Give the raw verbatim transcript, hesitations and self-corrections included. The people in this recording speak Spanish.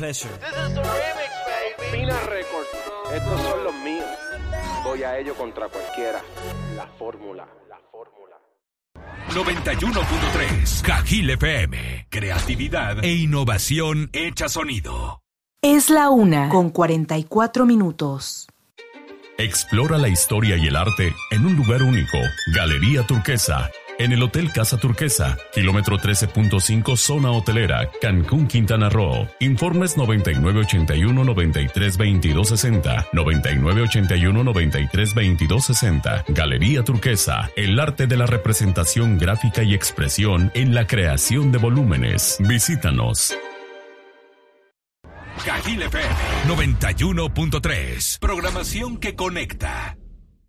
pleasure. This is the remix, baby. Pina Records, estos son los míos. Voy a ello contra cualquiera. La fórmula, la fórmula. noventa y uno punto tres Cajil F M. Creatividad e innovación hecha sonido. Es la una con cuarenta y cuatro minutos. Explora la historia y el arte en un lugar único. Galería Turquesa. En el Hotel Casa Turquesa, kilómetro trece punto cinco, zona hotelera, Cancún, Quintana Roo. Informes noventa y nueve ochenta y uno noventa y tres veintidós sesenta, noventa y nueve ochenta y uno noventa y tres veintidós sesenta. Galería Turquesa, el arte de la representación gráfica y expresión en la creación de volúmenes. Visítanos. Cajil F M noventa y uno punto tres. Programación que conecta.